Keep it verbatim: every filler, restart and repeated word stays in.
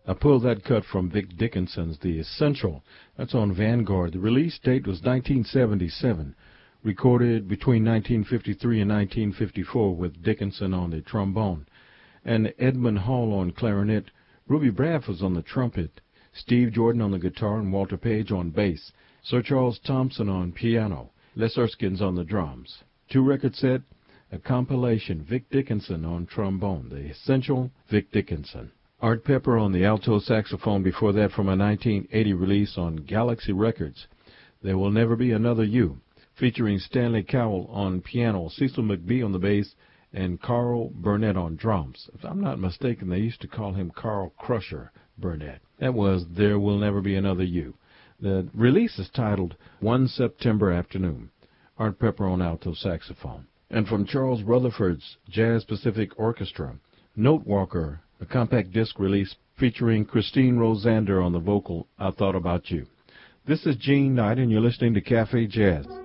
I pulled that cut from Vic Dickinson's The Essential. That's on Vanguard. The release date was nineteen seventy-seven. Recorded between nineteen fifty-three and nineteen fifty-four with Dickinson on the trombone, and Edmund Hall on clarinet. Ruby Bradford on the trumpet, Steve Jordan on the guitar, and Walter Page on bass. Sir Charles Thompson on piano, Les Erskines on the drums. Two-record set, a compilation, Vic Dickinson on trombone, The Essential, Vic Dickinson. Art Pepper on the alto saxophone, before that from a nineteen eighty release on Galaxy Records, There Will Never Be Another You, featuring Stanley Cowell on piano, Cecil McBee on the bass, and Carl Burnett on drums. If I'm not mistaken, they used to call him Carl Crusher Burnett. That was There Will Never Be Another You. The release is titled One September Afternoon. Art Pepper on alto saxophone. And from Charles Rutherford's Jazz Pacific Orchestra, Note Walker, a compact disc release featuring Christine Rosander on the vocal, I Thought About You. This is Gene Knight, and you're listening to Cafe Jazz.